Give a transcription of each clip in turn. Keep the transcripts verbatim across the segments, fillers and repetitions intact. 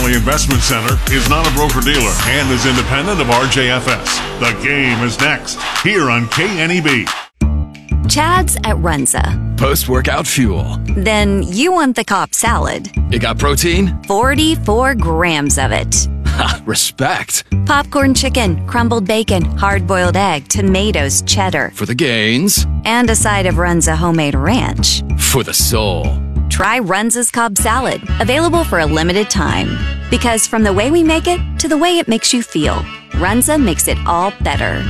Family Investment Center is not a broker-dealer and is independent of R J F S. The game is next, here on K N E B. Chad's at Runza. Post-workout fuel. Then you want the Cobb salad. It got protein? forty-four grams of it. Ha, respect. Popcorn chicken, crumbled bacon, hard-boiled egg, tomatoes, cheddar. For the gains. And a side of Runza homemade ranch. For the soul. Try Runza's Cobb salad, available for a limited time. Because from the way we make it to the way it makes you feel, Runza makes it all better.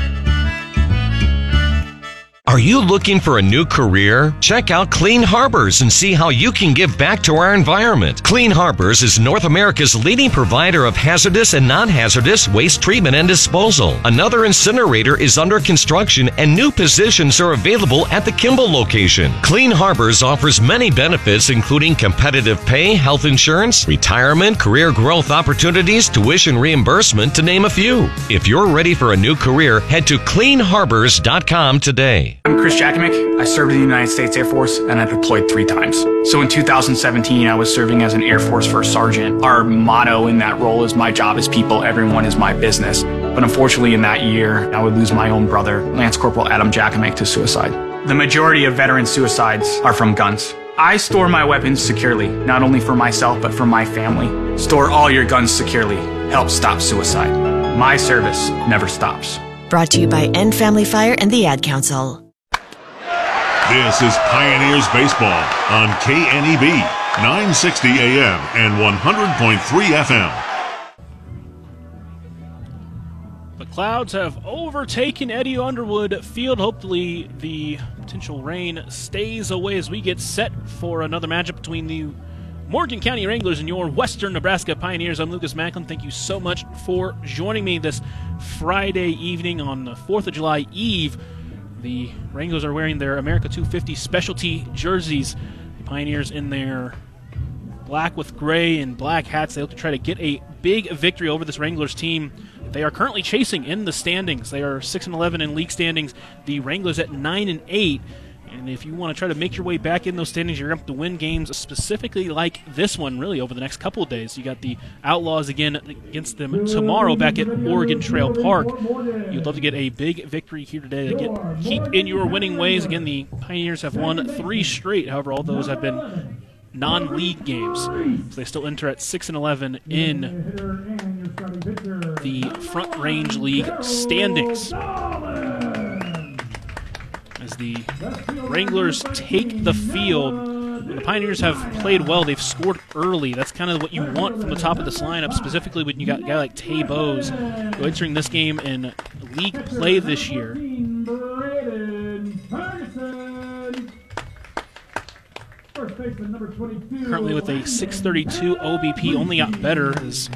Are you looking for a new career? Check out Clean Harbors and see how you can give back to our environment. Clean Harbors is North America's leading provider of hazardous and non-hazardous waste treatment and disposal. Another incinerator is under construction and new positions are available at the Kimball location. Clean Harbors offers many benefits including competitive pay, health insurance, retirement, career growth opportunities, tuition reimbursement, to name a few. If you're ready for a new career, head to clean harbors dot com today. I'm Chris Jakimick. I served in the United States Air Force and I deployed three times. So in two thousand seventeen, I was serving as an Air Force First Sergeant. Our motto in that role is my job is people, everyone is my business. But unfortunately in that year, I would lose my own brother, Lance Corporal Adam Jakimick, to suicide. The majority of veteran suicides are from guns. I store my weapons securely, not only for myself, but for my family. Store all your guns securely. Help stop suicide. My service never stops. Brought to you by End Family Fire and the Ad Council. This is Pioneers Baseball on K N E B, nine sixty A M and one hundred point three F M. The clouds have overtaken Eddie Underwood Field. Hopefully the potential rain stays away as we get set for another matchup between the Morgan County Wranglers and your Western Nebraska Pioneers. I'm Lucas Macklin. Thank you so much for joining me this Friday evening on the fourth of July Eve. The Wranglers are wearing their America two fifty specialty jerseys. The Pioneers in their black with gray and black hats. They hope to try to get a big victory over this Wranglers team. They are currently chasing in the standings. They are six and eleven in league standings. The Wranglers at nine and eight. And if you want to try to make your way back in those standings, you're going to have to win games specifically like this one, really, over the next couple of days. You got the Outlaws again against them tomorrow back at Oregon Trail Park. You'd love to get a big victory here today to get keep in your winning ways. Again, the Pioneers have won three straight. However, all those have been non-league games. So they still enter at six and eleven in the Front Range League standings. As the Wranglers take the field, the Pioneers have played well. They've scored early. That's kind of what you want from the top of this lineup, specifically when you got a guy like Tay Bowes who entering this game in league play this year. Currently with a six thirty-two O B P, only got better as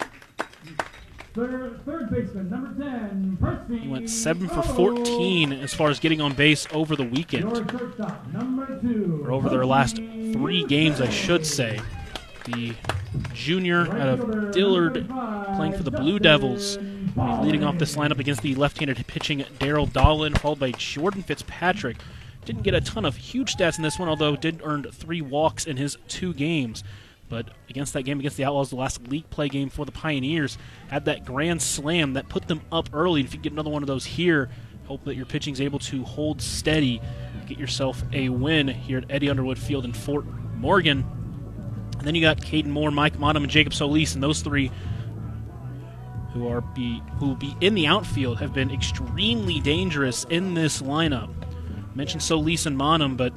Third baseman, number ten, Percy. He went seven for fourteen as far as getting on base over the weekend. Or over their last three games, I should say. The junior out of Dillard playing for the Blue Devils. Leading off this lineup against the left-handed pitching Daryl Dolan, followed by Jordan Fitzpatrick. Didn't get a ton of huge stats in this one, although did earn three walks in his two games. But against that game against the Outlaws, the last league play game for the Pioneers, had that grand slam that put them up early. And if you get another one of those here, hope that your pitching's able to hold steady, get yourself a win here at Eddie Underwood Field in Fort Morgan. And then you got Caden Moore, Mike Monum, and Jacob Solis, and those three who are be who will be in the outfield have been extremely dangerous in this lineup. I mentioned Solis and Monum, but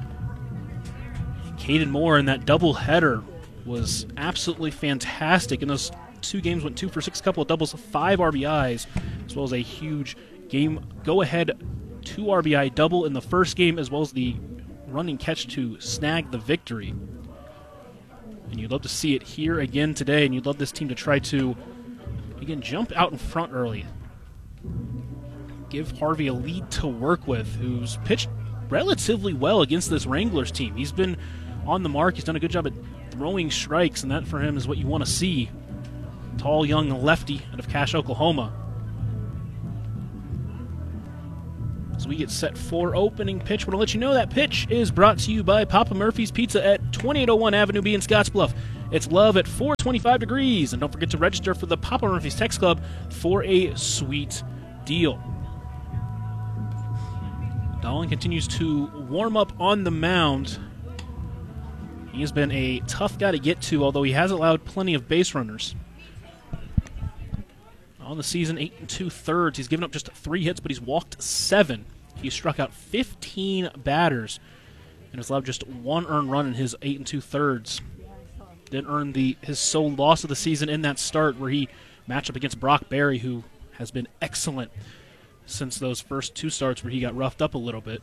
Caden Moore in that doubleheader was absolutely fantastic. In those two games, went two for six, a couple of doubles, five R B Is, as well as a huge game go-ahead two R B I double in the first game, as well as the running catch to snag the victory. And you'd love to see it here again today, and you'd love this team to try to, again, jump out in front early. Give Harvey a lead to work with, who's pitched relatively well against this Wranglers team. He's been on the mark. He's done a good job at throwing strikes, and that for him is what you want to see. Tall, young lefty out of Cache, Oklahoma. As we get set for opening pitch, I want to let you know that pitch is brought to you by Papa Murphy's Pizza at twenty-eight oh one Avenue B in Scottsbluff. It's love at four twenty-five degrees. And don't forget to register for the Papa Murphy's Text Club for a sweet deal. Dahlin continues to warm up on the mound. He has been a tough guy to get to, although he has allowed plenty of base runners. On the season, eight and two-thirds. He's given up just three hits, but he's walked seven. He struck out fifteen batters and has allowed just one earned run in his eight and two-thirds. Didn't earn the his sole loss of the season in that start where he matched up against Brock Berry, who has been excellent since those first two starts where he got roughed up a little bit.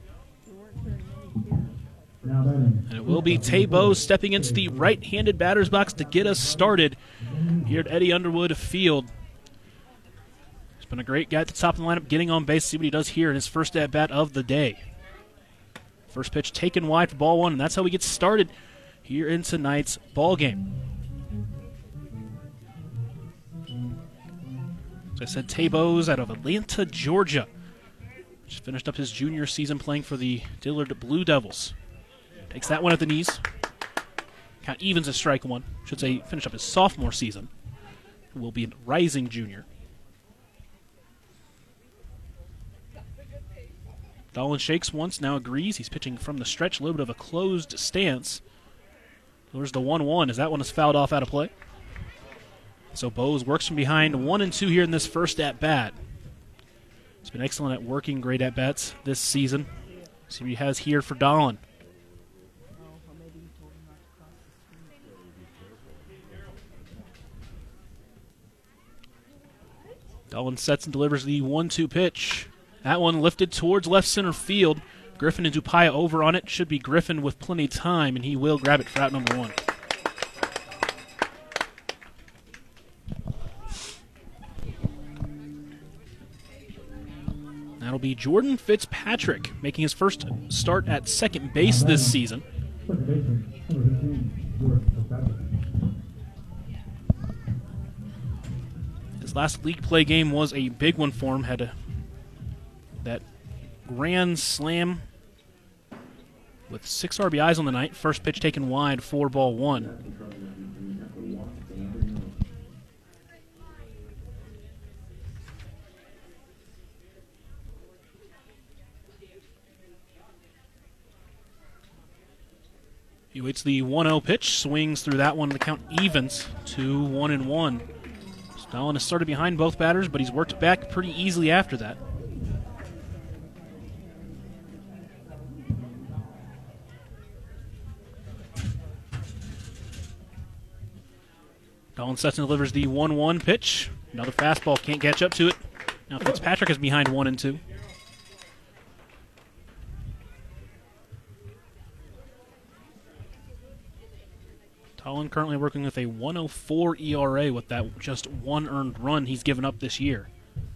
And it will be Tay Bowes stepping into the right-handed batter's box to get us started here at Eddie Underwood Field. He's been a great guy at the top of the lineup, getting on base, see what he does here in his first at-bat of the day. First pitch taken wide for ball one, and that's how we get started here in tonight's ball game. As I said, Tay Bowes out of Atlanta, Georgia. Just finished up his junior season playing for the Dillard Blue Devils. Takes that one at the knees. Count evens a strike one. Should say finish up his sophomore season. Will be a rising junior. Dahlin shakes once, now agrees. He's pitching from the stretch, a little bit of a closed stance. There's the one one as that one is fouled off out of play. So Bowes works from behind one and two here in this first at-bat. He's been excellent at working great at-bats this season. See what he has here for Dahlin. Dahlin sets and delivers the one two pitch. That one lifted towards left center field. Griffin and Dupaya over on it. Should be Griffin with plenty of time, and he will grab it for out number one. That'll be Jordan Fitzpatrick making his first start at second base this season. His last league play game was a big one for him. Had a, that grand slam with six R B Is on the night. First pitch taken wide, four ball one. He waits the one oh pitch, swings through that one. The count evens to one and one. Dahlin has started behind both batters, but he's worked back pretty easily after that. Dahlin sets and delivers the one one pitch. Another fastball, can't catch up to it. Now Fitzpatrick is behind one and two. Dahlin currently working with a one oh four E R A with that just one earned run he's given up this year.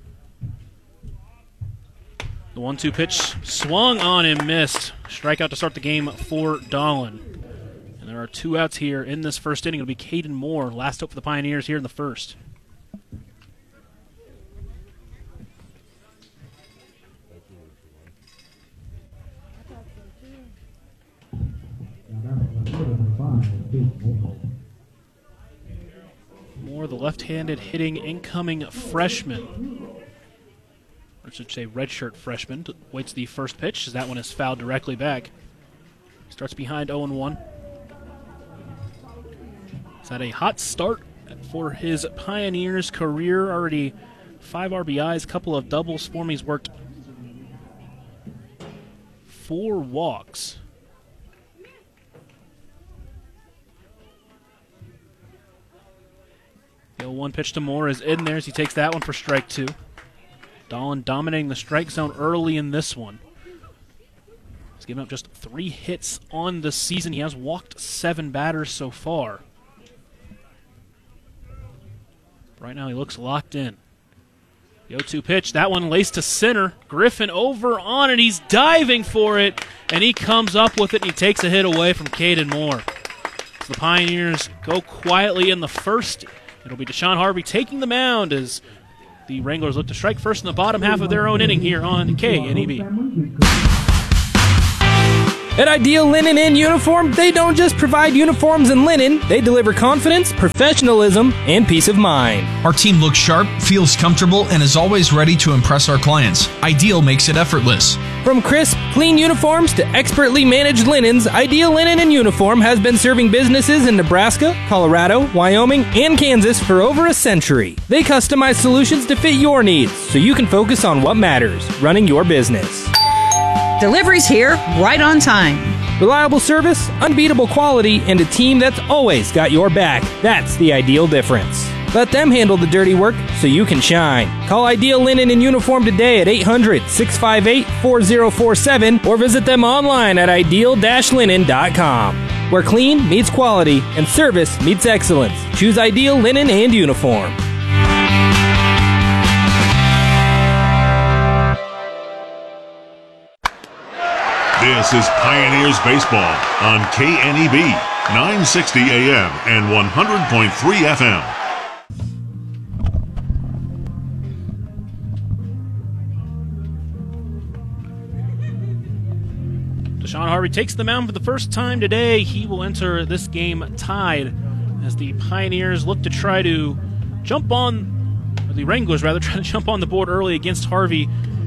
The one two pitch swung on and missed. Strikeout to start the game for Dahlin. And there are two outs here in this first inning. It'll be Caden Moore, last hope for the Pioneers here in the first. Moore, the left-handed hitting incoming freshman. Or I should say redshirt freshman. Waits the first pitch as that one is fouled directly back. Starts behind oh and one. He's had a hot start for his Pioneers career. Already five R B Is, couple of doubles for him. He's worked four walks. The oh one pitch to Moore is in there as he takes that one for strike two. Dahlin dominating the strike zone early in this one. He's given up just three hits on the season. He has walked seven batters so far. Right now he looks locked in. The oh two pitch, that one laced to center. Griffin over on it. He's diving for it, and he comes up with it, and he takes a hit away from Caden Moore. So the Pioneers go quietly in the first. It'll be Deshaun Harvey taking the mound as the Wranglers look to strike first in the bottom half of their own inning here on K N E B. At Ideal Linen and Uniform, they don't just provide uniforms and linen, they deliver confidence, professionalism, and peace of mind. Our team looks sharp, feels comfortable, and is always ready to impress our clients. Ideal makes it effortless. From crisp, clean uniforms to expertly managed linens, Ideal Linen and Uniform has been serving businesses in Nebraska, Colorado, Wyoming, and Kansas for over a century. They customize solutions to fit your needs so you can focus on what matters, running your business. Delivery's here, right on time. Reliable service, unbeatable quality, and a team that's always got your back. That's the Ideal difference. Let them handle the dirty work so you can shine. Call Ideal Linen and Uniform today at eight hundred, six five eight, four zero four seven or visit them online at ideal dash linen dot com. Where clean meets quality and service meets excellence. Choose Ideal Linen and Uniform. This is Pioneers Baseball on K N E B, nine sixty A M and one hundred point three F M. Deshaun Harvey takes the mound for the first time today. He will enter this game tied as the Pioneers look to try to jump on, or the Wranglers rather, try to jump on the board early against Harvey.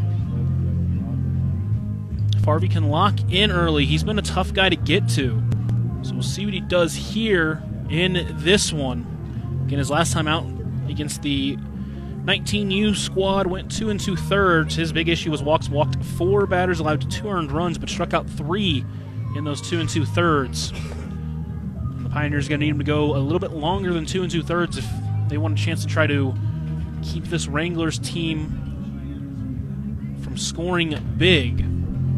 Harvey can lock in early. He's been a tough guy to get to. So we'll see what he does here in this one. Again, his last time out against the nineteen U squad went two and two thirds. His big issue was walks. Walked four batters, allowed two earned runs, but struck out three in those two and two thirds. And the Pioneers are going to need him to go a little bit longer than two and two thirds if they want a chance to try to keep this Wranglers team from scoring big.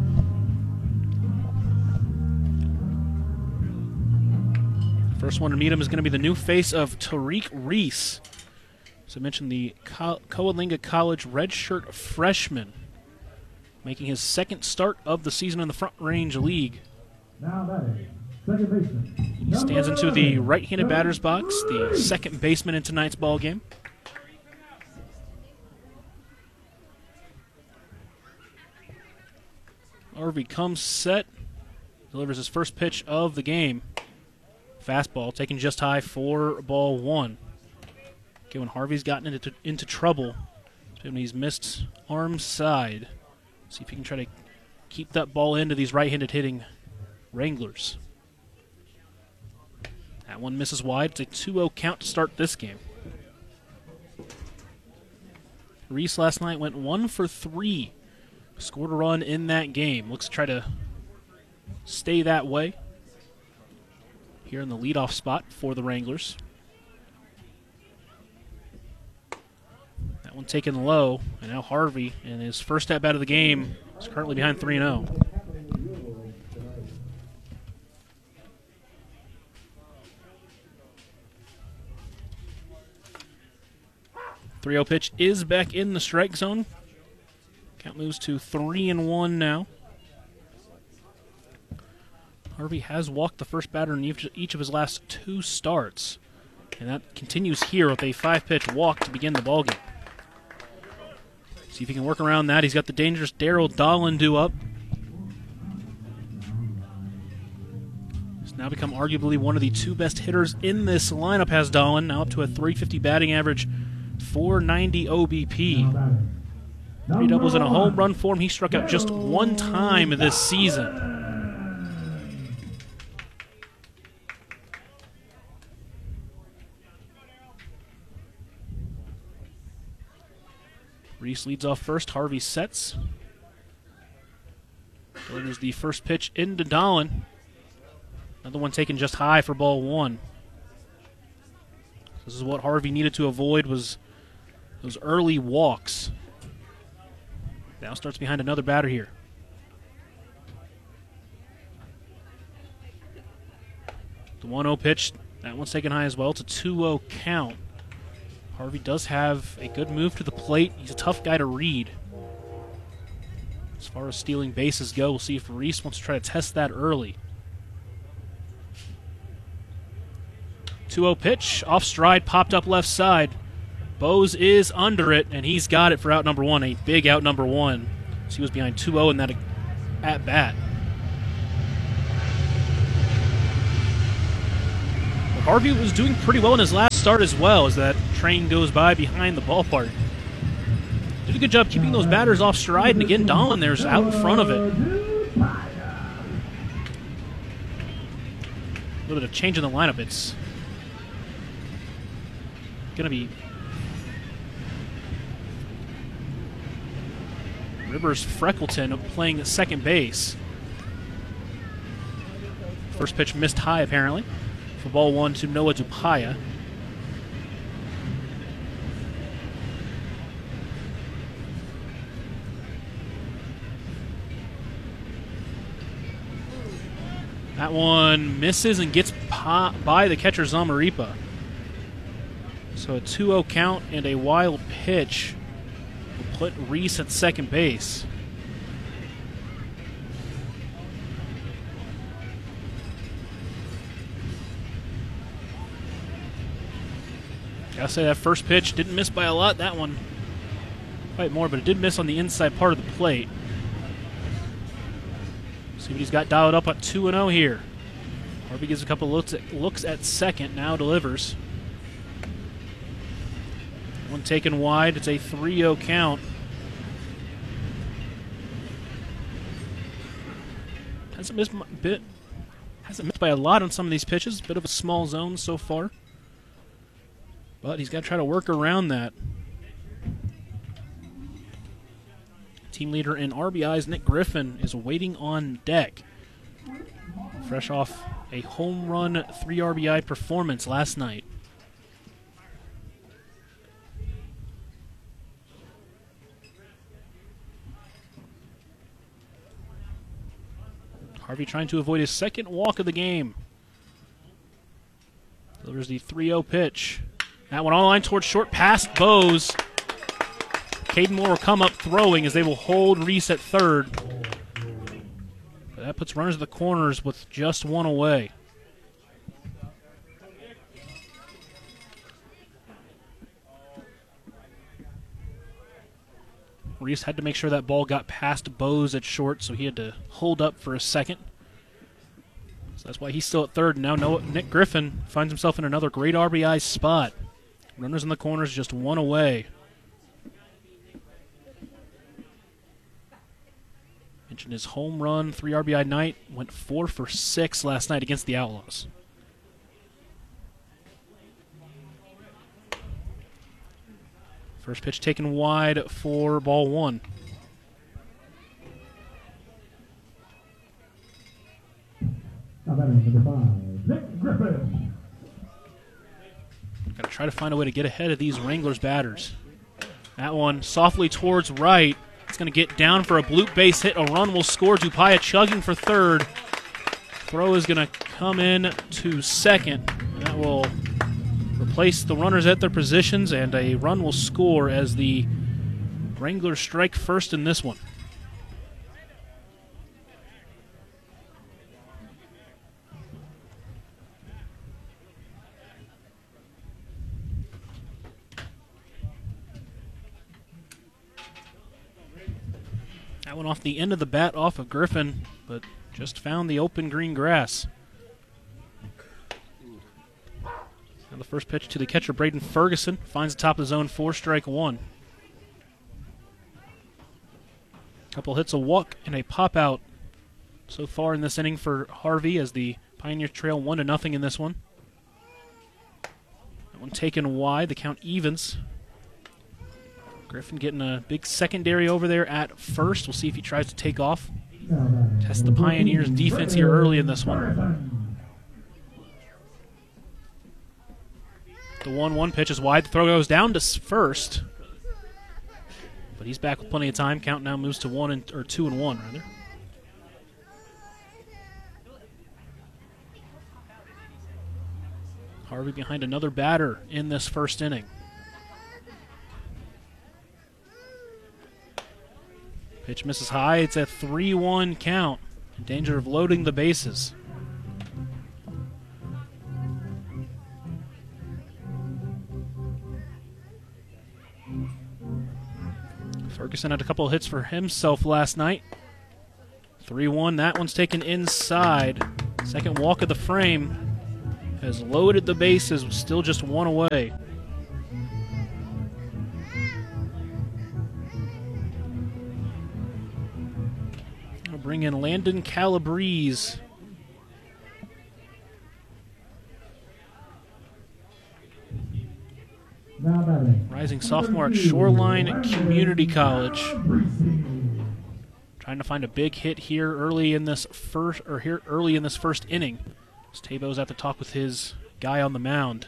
First one to meet him is going to be the new face of Tariq Reese. As I mentioned, the Co- Coalinga College redshirt freshman, making his second start of the season in the Front Range League. Now batting, second baseman. He stands into the right-handed batter's box, the second baseman in tonight's ball game. Harvey comes set, delivers his first pitch of the game. Fastball taken just high for ball one. Okay, when Harvey's gotten into into trouble, when he's missed arm side, see if he can try to keep that ball into these right-handed hitting Wranglers. That one misses wide. It's a two oh count to start this game. Reese last night went one for three. Scored a run in that game. Looks to try to stay that way here in the leadoff spot for the Wranglers. That one taken low, and now Harvey, in his first at-bat of the game, is currently behind three and oh. three oh pitch is back in the strike zone. Count moves to three and one now. Harvey has walked the first batter in each of his last two starts, and that continues here with a five-pitch walk to begin the ballgame. See if he can work around that. He's got the dangerous Daryl Dolan due up. He's now become arguably one of the two best hitters in this lineup, has Dolan, now up to a three fifty batting average, four ninety O B P. Three doubles and a home run for him. He struck out just one time this season. Reese leads off first. Harvey sets. Delivers the first pitch into Dolan. Another one taken just high for ball one. This is what Harvey needed to avoid, was those early walks. Now starts behind another batter here. The one oh pitch, that one's taken high as well. It's a two oh count. Harvey does have a good move to the plate. He's a tough guy to read. As far as stealing bases go, we'll see if Reese wants to try to test that early. two oh pitch, off stride, popped up left side. Bose is under it, and he's got it for out number one, a big out number one. So he was behind two oh in that at-bat. Well, Harvey was doing pretty well in his last start as well as that train goes by behind the ballpark. Did a good job keeping those batters off stride, and again, Dahlin there's out in front of it. A little bit of change in the lineup. It's going to be Rivers Freckleton playing at second base. First pitch missed high, apparently, for ball one to Noah Dupaya. That one misses and gets by the catcher Zamaripa. So a two oh count and a wild pitch will put Reese at second base. Gotta say that first pitch didn't miss by a lot. That one quite more, but it did miss on the inside part of the plate. See what he's got dialed up at two and oh here. Harvey gives a couple looks at, looks at second, now delivers. One taken wide, it's a three oh count. Hasn't missed a bit, hasn't missed by a lot on some of these pitches. Bit of a small zone so far. But he's got to try to work around that. Team leader in R B Is, Nick Griffin, is waiting on deck. Fresh off a home run, three R B I performance last night. Harvey trying to avoid his second walk of the game. Delivers the three oh pitch. That one on the line towards short, past Bose. Caden Moore will come up throwing as they will hold Reese at third. But that puts runners at the corners with just one away. Reese had to make sure that ball got past Bose at short, so he had to hold up for a second. So that's why he's still at third. And now Noah, Nick Griffin finds himself in another great R B I spot. Runners in the corners, just one away. Mentioned his home run, three R B I night. Went four for six last night against the Outlaws. First pitch taken wide for ball one. Now batting number five, Nick Griffin. Got to try to find a way to get ahead of these Wranglers batters. That one softly towards right. It's going to get down for a bloop base hit. A run will score. Dupaya chugging for third. Throw is going to come in to second. And that will replace the runners at their positions, and a run will score as the Wranglers strike first in this one. That one off the end of the bat off of Griffin, but just found the open green grass. Now the first pitch to the catcher, Braden Ferguson, finds the top of the zone, four, strike one. Couple hits, a walk, and a pop out so far in this inning for Harvey as the Pioneers trail one to nothing in this one. That one taken wide, the count evens. Griffin getting a big secondary over there at first. We'll see if he tries to take off. Test the Pioneers' defense here early in this one. The one one pitch is wide. The throw goes down to first. But he's back with plenty of time. Count now moves to one and or two and one, rather. Harvey behind another batter in this first inning. Pitch misses high. It's a three one count. In danger of loading the bases. Ferguson had a couple of hits for himself last night. three one. That one's taken inside. Second walk of the frame. has loaded the bases, still just one away. I'll bring in Landon Calabrese. Rising sophomore at Shoreline Community College. Trying to find a big hit here early in this first, or here early in this first inning. As Tabo's at the talk with his guy on the mound.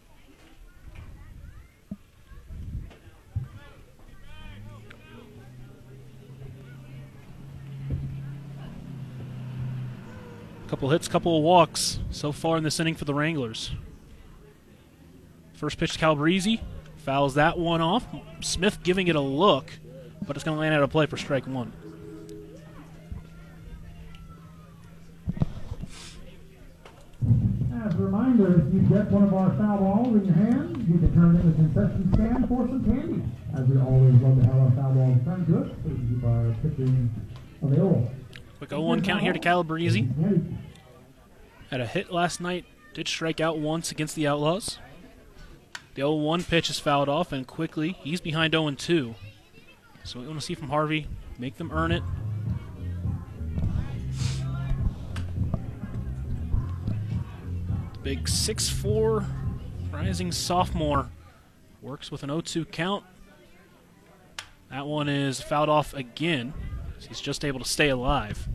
Couple hits, couple of walks so far in this inning for the Wranglers. First pitch to Calabrese, fouls that one off. Smith giving it a look, but it's going to land out of play for strike one. As a reminder, if you get one of our foul balls in your hand, you can turn it in the concession stand for some candy. As we always love to have our foul balls turned to us, so we can keep our pitching available. Quick oh one count here to Calabrese. Had a hit last night, did strike out once against the Outlaws. The oh one pitch is fouled off, and quickly he's behind oh two. So we want to see from Harvey, make them earn it. Big six four rising sophomore works with an oh two count. That one is fouled off again. So he's just able to stay alive.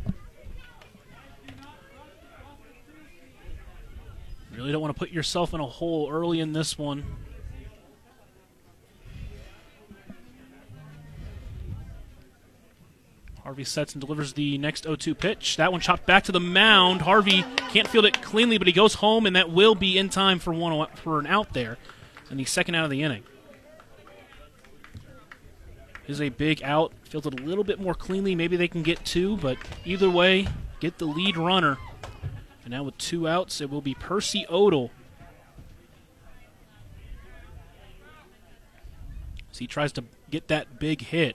Really don't want to put yourself in a hole early in this one. Harvey sets and delivers the next oh two pitch. That one chopped back to the mound. Harvey can't field it cleanly, but he goes home, and that will be in time for one for an out there, and the second out of the inning. This is a big out. Fielded a little bit more cleanly. Maybe they can get two, but either way, get the lead runner. And now with two outs, it will be Percy Odell. So he tries to get that big hit.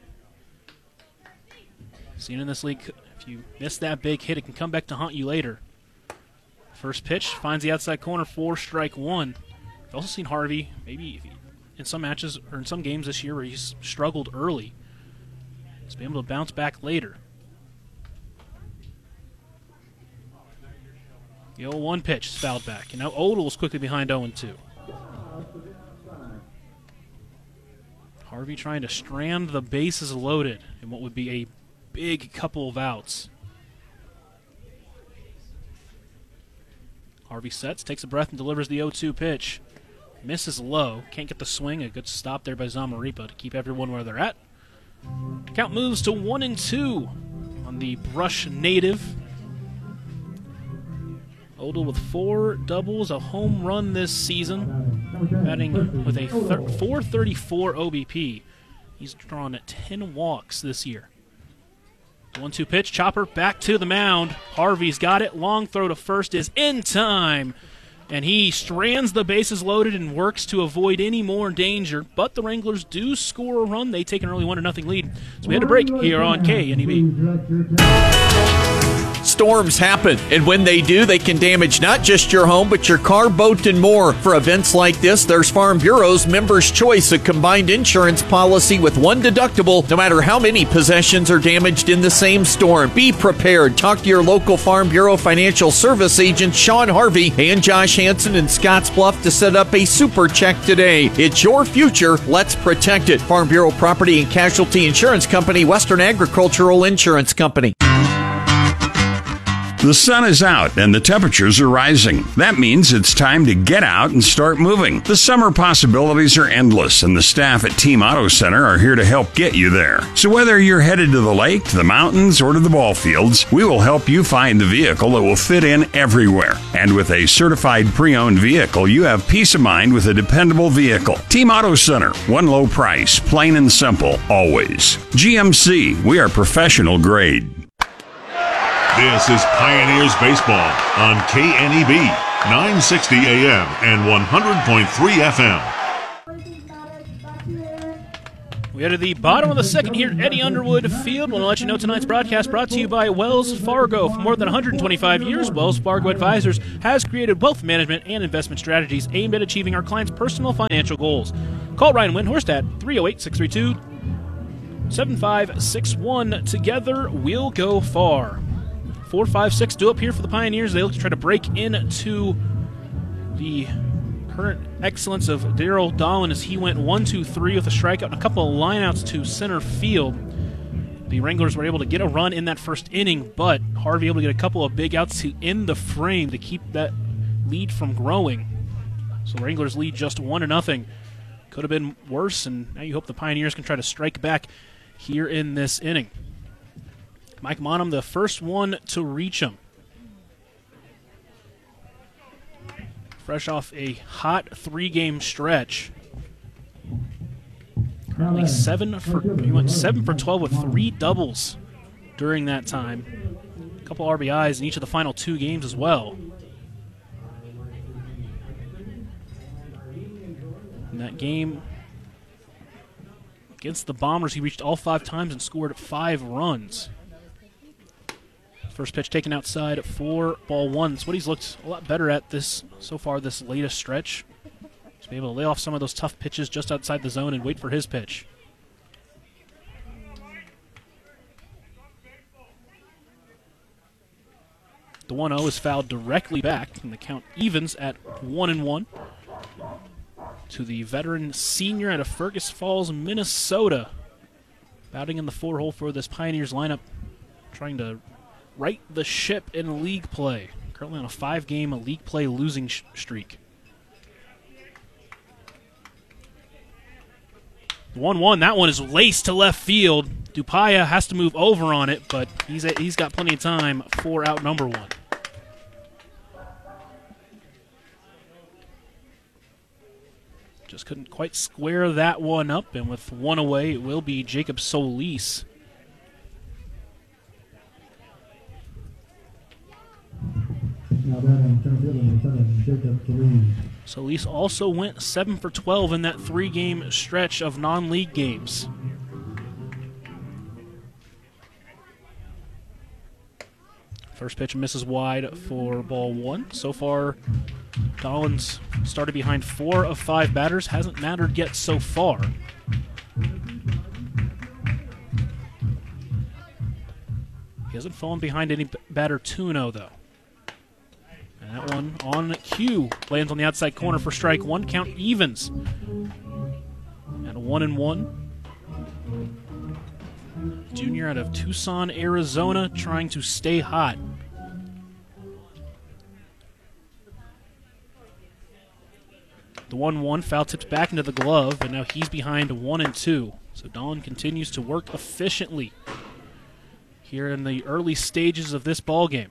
Seen in this league, if you miss that big hit, it can come back to haunt you later. First pitch finds the outside corner for strike one. I've also seen Harvey, maybe in some matches or in some games this year where he's struggled early. He's been able to bounce back later. The oh one pitch is fouled back, and now Odell is quickly behind oh two. Harvey trying to strand the bases loaded in what would be a big couple of outs. Harvey sets, takes a breath, and delivers the oh two pitch. Misses low. Can't get the swing. A good stop there by Zamaripa to keep everyone where they're at. Count moves to one and two on the Brush native. Odell with four doubles, a home run this season, batting with a four thirty-four O B P. He's drawn ten walks this year. one two pitch, chopper back to the mound. Harvey's got it. Long throw to first is in time. And he strands the bases loaded and works to avoid any more danger. But the Wranglers do score a run. They take an early one to nothing lead. So we had a break here on K N E B. Storms happen, and when they do, they can damage not just your home, but your car, boat, and more. For events like this, there's Farm Bureau's Members' Choice, a combined insurance policy with one deductible, no matter how many possessions are damaged in the same storm. Be prepared. Talk to your local Farm Bureau financial service agent, Sean Harvey, and Josh Hansen in Scottsbluff to set up a super check today. It's your future. Let's protect it. Farm Bureau Property and Casualty Insurance Company, Western Agricultural Insurance Company. The sun is out and the temperatures are rising. That means it's time to get out and start moving. The summer possibilities are endless, and the staff at Team Auto Center are here to help get you there. So whether you're headed to the lake, to the mountains, or to the ball fields, we will help you find the vehicle that will fit in everywhere. And with a certified pre-owned vehicle, you have peace of mind with a dependable vehicle. Team Auto Center, one low price, plain and simple, always. G M C, we are professional grade. This is Pioneers Baseball on K N E B, nine sixty A M and one hundred point three F M. We are to the bottom of the second here at Eddie Underwood Field. Want to let you know tonight's broadcast brought to you by Wells Fargo. For more than one hundred twenty-five years, Wells Fargo Advisors has created wealth management and investment strategies aimed at achieving our clients' personal financial goals. Call Ryan Windhorst at three oh eight, six three two, seven five six one. Together, we'll go far. four five six due up here for the Pioneers. They look to try to break into the current excellence of Daryl Dahlin as he went one two three with a strikeout and a couple of lineouts to center field. The Wranglers were able to get a run in that first inning, but Harvey able to get a couple of big outs to end the frame to keep that lead from growing. So the Wranglers lead just one to nothing. Could have been worse, and now you hope the Pioneers can try to strike back here in this inning. Mike Monum, the first one to reach him. Fresh off a hot three-game stretch. Currently seven for he went seven for twelve with three doubles during that time. A couple R B Is in each of the final two games as well. In that game against the Bombers, he reached all five times and scored five runs. First pitch taken outside for ball one. That's what he's looked a lot better at this so far this latest stretch. To be able to lay off some of those tough pitches just outside the zone and wait for his pitch. The one oh is fouled directly back, and the count evens at one and one to the veteran senior out of Fergus Falls, Minnesota. Batting in the four hole for this Pioneers lineup, trying to right the ship in league play. Currently on a five-game league play losing sh- streak. one one, that one is laced to left field. Dupaya has to move over on it, but he's a, he's got plenty of time for out number one. Just couldn't quite square that one up, and with one away, it will be Jacob Solis. Solis also went seven for twelve in that three-game stretch of non-league games. First pitch misses wide for ball one. So far, Collins started behind four of five batters. Hasn't mattered yet so far. He hasn't fallen behind any batter two oh, though. And that one on cue lands on the outside corner for strike one. Count evens at a one and one. Junior out of Tucson, Arizona, trying to stay hot. The one one foul tipped back into the glove, and now he's behind one and two. So Dahlin continues to work efficiently here in the early stages of this ball game.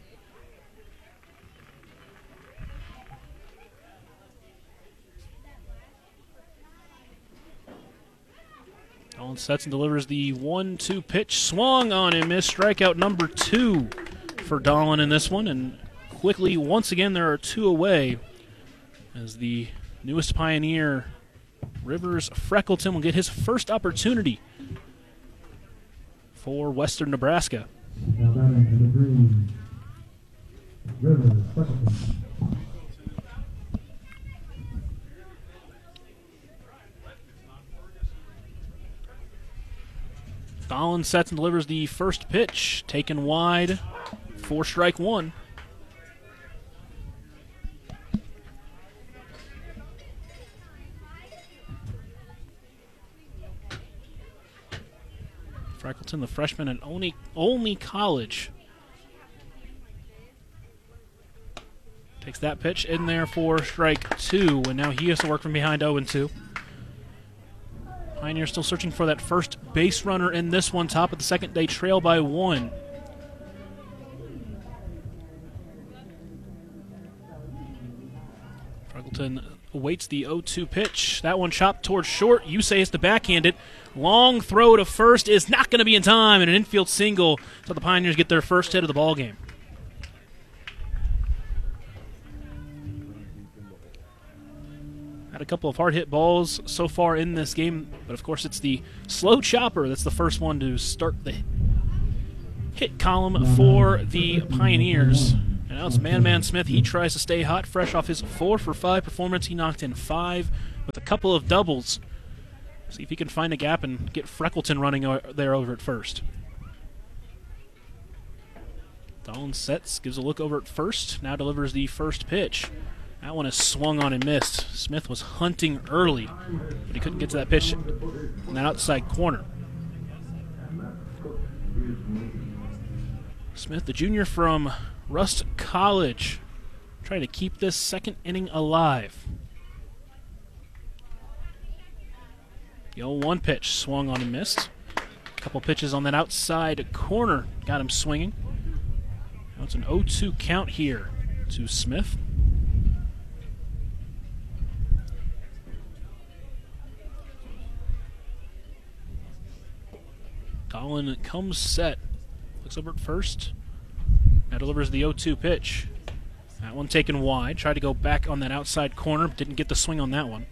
Dahlin sets and delivers the one two pitch. Swung on and missed. Strikeout number two for Dahlin in this one. And quickly, once again, there are two away as the newest Pioneer, Rivers Freckleton, will get his first opportunity for Western Nebraska. Now batting for the green, Rivers Freckleton. Dahlin sets and delivers the first pitch, taken wide for strike one. Freckleton, the freshman at Olney, Olney College, takes that pitch in there for strike two, and now he has to work from behind oh and two. Pioneer still searching for that first base runner in this one. Top of the second, they trail by one. Freckleton awaits the oh two pitch. That one chopped towards short. Yusei has to backhand it. Long throw to first is not going to be in time, and an infield single, so the Pioneers get their first hit of the ball game. That Had a couple of hard-hit balls so far in this game, but of course it's the slow chopper that's the first one to start the hit column for the Pioneers. And now it's Man Man Smith. He tries to stay hot, fresh off his four for five performance. He knocked in five with a couple of doubles. See if he can find a gap and get Freckleton running there over at first. Dolan sets, gives a look over at first, now delivers the first pitch. That one is swung on and missed. Smith was hunting early, but he couldn't get to that pitch in that outside corner. Smith, the junior from Rust College, trying to keep this second inning alive. The oh one pitch swung on and missed. A couple pitches on that outside corner got him swinging. Now it's an oh two count here to Smith. Dolan comes set. Looks over at first. Now delivers the oh two pitch. That one taken wide. Tried to go back on that outside corner. Didn't get the swing on that one.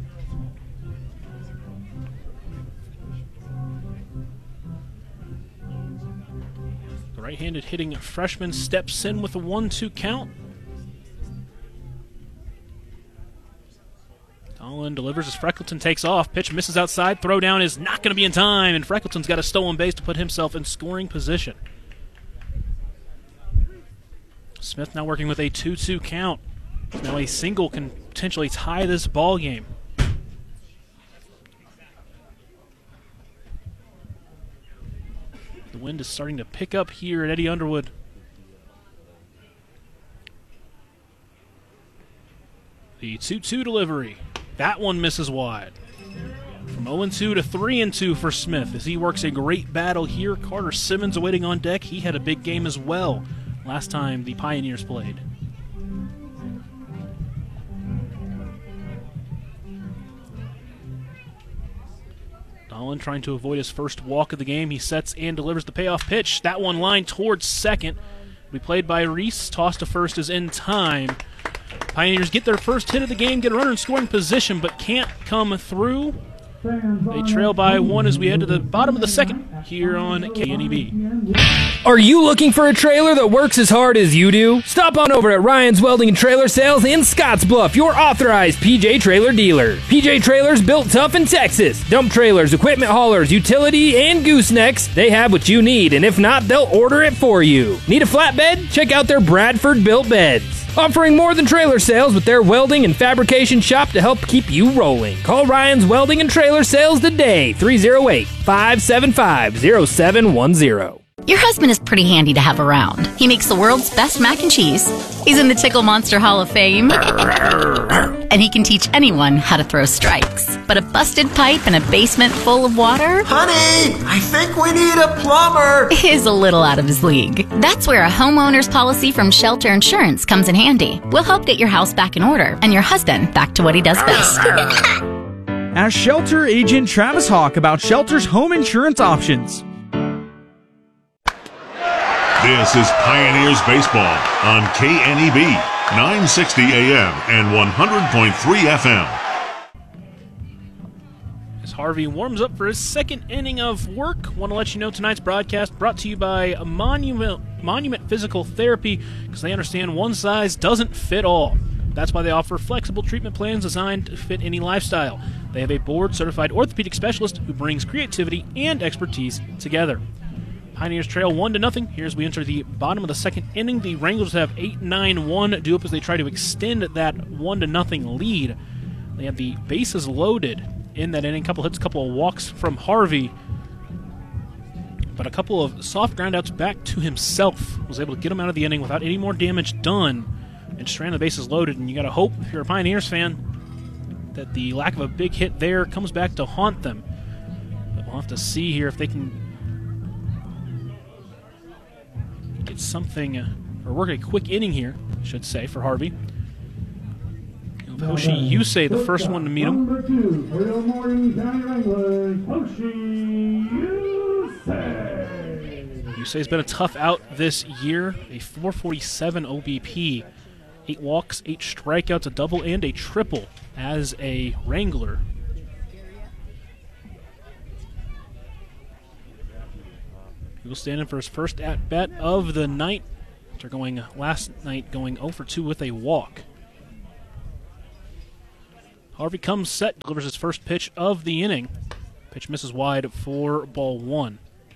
The right-handed hitting freshman steps in with a one two count. Dolan delivers as Freckleton takes off. Pitch misses outside. Throw down is not going to be in time, and Freckleton's got a stolen base to put himself in scoring position. Smith now working with a two two count. Now a single can potentially tie this ball game. The wind is starting to pick up here at Eddie Underwood. The two two delivery. That one misses wide. From oh two to three two for Smith as he works a great battle here. Carter Simmons awaiting on deck. He had a big game as well last time the Pioneers played. Dolan trying to avoid his first walk of the game. He sets and delivers the payoff pitch. That one lined towards second. We played by Reese. Toss to first is in time. Pioneers get their first hit of the game, get a runner in scoring position, but can't come through. They trail by one as we head to the bottom of the second here on K N E B. Are you looking for a trailer that works as hard as you do? Stop on over at Ryan's Welding and Trailer Sales in Scottsbluff, your authorized P J Trailer dealer. P J Trailers built tough in Texas. Dump trailers, equipment haulers, utility, and goosenecks. They have what you need, and if not, they'll order it for you. Need a flatbed? Check out their Bradford built beds. Offering more than trailer sales with their welding and fabrication shop to help keep you rolling. Call Ryan's Welding and Trailer Sales today, three oh eight, five seven five, oh seven one oh. Your husband is pretty handy to have around. He makes the world's best mac and cheese. He's in the Tickle Monster Hall of Fame. And he can teach anyone how to throw strikes. But a busted pipe in a basement full of water? Honey, I think we need a plumber. Is a little out of his league. That's where a homeowner's policy from Shelter Insurance comes in handy. We'll help get your house back in order and your husband back to what he does best. Ask Shelter agent Travis Hawk about Shelter's home insurance options. This is Pioneers Baseball on K N E B, nine sixty A M and one hundred point three F M. As Harvey warms up for his second inning of work, want to let you know tonight's broadcast brought to you by Monument, Monument Physical Therapy, because they understand one size doesn't fit all. That's why they offer flexible treatment plans designed to fit any lifestyle. They have a board-certified orthopedic specialist who brings creativity and expertise together. Pioneers trail one to nothing. Here as we enter the bottom of the second inning, the Wranglers have eight nine one due up as they try to extend that one to nothing lead. They have the bases loaded in that inning. Couple hits, couple of walks from Harvey, but a couple of soft groundouts back to himself. Was able to get him out of the inning without any more damage done, and just ran the bases loaded. And you got to hope, if you're a Pioneers fan, that the lack of a big hit there comes back to haunt them. But we'll have to see here if they can get something, uh, or work a quick inning here, I should say, for Harvey. Hoshi Yusei, the first one to meet him. Number two, for the Morgan County Wranglers, Hoshi Yusei. Yusei's been a tough out this year, a four forty-seven O B P. Eight walks, eight strikeouts, a double, and a triple as a Wrangler. He will stand in for his first at-bat of the night. After going last night going oh for two with a walk. Harvey comes set, delivers his first pitch of the inning. Pitch misses wide for ball one.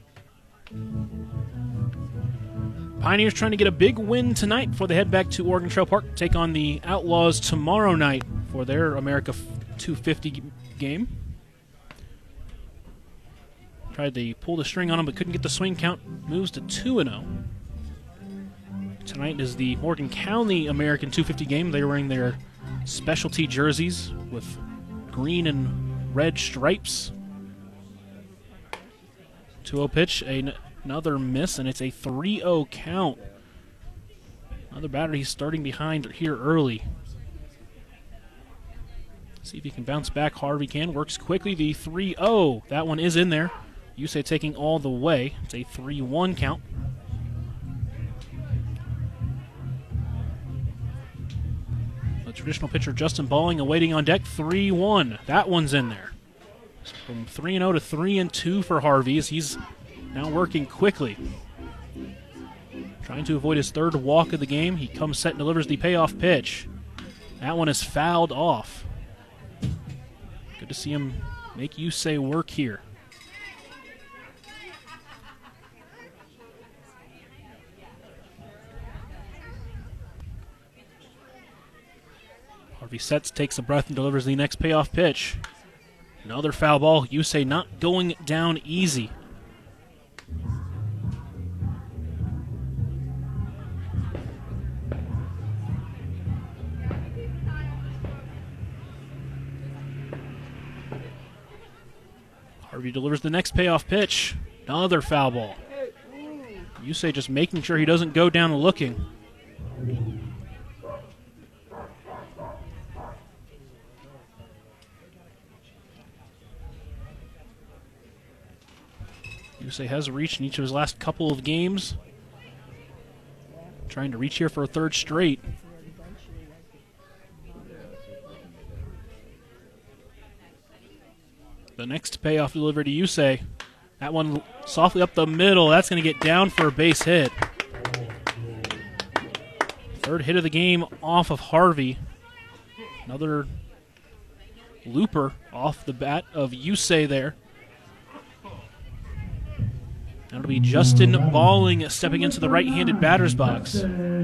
Pioneers trying to get a big win tonight before they head back to Oregon Trail Park to take on the Outlaws tomorrow night for their America two fifty game. Tried to pull the string on him but couldn't get the swing count. Moves to two and oh. Tonight is the Morgan County American two fifty game. They're wearing their specialty jerseys with green and red stripes. two oh pitch, a, another miss, and it's a three oh count. Another batter he's starting behind here early. See if he can bounce back. Harvey can. Works quickly. The three oh. That one is in there. Yusei taking all the way. It's a three one count. The traditional pitcher Justin Balling awaiting on deck. three one. That one's in there. From three and oh to three and two for Harvey as he's now working quickly. Trying to avoid his third walk of the game. He comes set and delivers the payoff pitch. That one is fouled off. Good to see him make Yusei work here. Harvey sets, takes a breath, and delivers the next payoff pitch. Another foul ball. Yusei not going down easy. Harvey delivers the next payoff pitch. Another foul ball. Yusei just making sure he doesn't go down looking. Yusei has reached in each of his last couple of games. Trying to reach here for a third straight. The next payoff delivery to Yusei. That one softly up the middle. That's going to get down for a base hit. Third hit of the game off of Harvey. Another looper off the bat of Yusei there. That'll be Justin Balling stepping into the right-handed batter's box.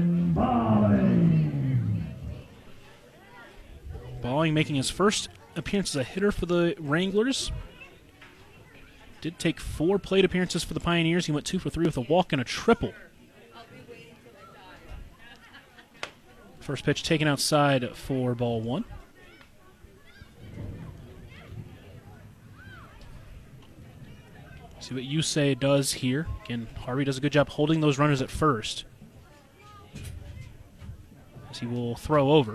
Balling making his first appearance as a hitter for the Wranglers. Did take four plate appearances for the Pioneers. He went two for three with a walk and a triple. First pitch taken outside for ball one. See what Yusei does here. Again, Harvey does a good job holding those runners at first. As he will throw over.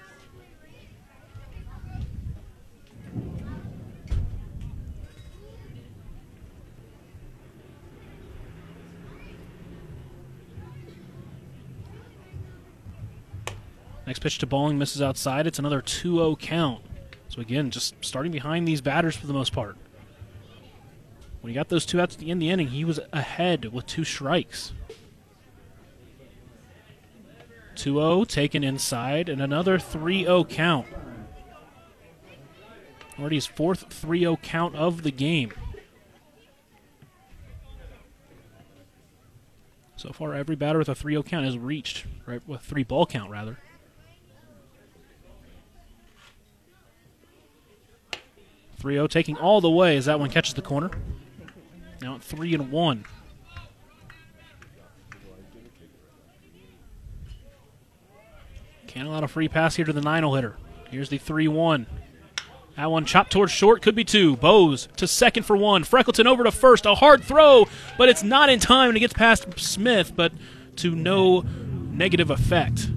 Next pitch to Balling misses outside. It's another two oh count. So again, just starting behind these batters for the most part. When he got those two outs at the end of the inning, he was ahead with two strikes. two oh taken inside, and another three oh count. Already his fourth three oh count of the game. So far, every batter with a three oh count has reached, right, with three ball count, rather. three oh taking all the way as that one catches the corner. Now at three and one. Can't allow a free pass here to the nine oh hitter. Here's the three one. That one chopped towards short, could be two. Bose to second for one. Freckleton over to first. A hard throw, but it's not in time, and it gets past Smith, but to no negative effect.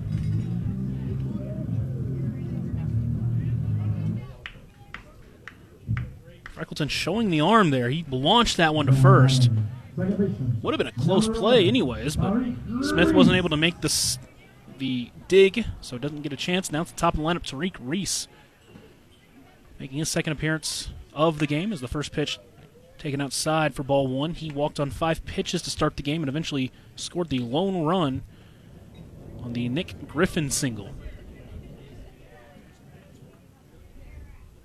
Freckleton showing the arm there. He launched that one to first. Would have been a close play anyways, but Smith wasn't able to make this the dig, so doesn't get a chance. Now at the top of the lineup, Tariq Reese, making his second appearance of the game as the first pitch taken outside for ball one. He walked on five pitches to start the game and eventually scored the lone run on the Nick Griffin single.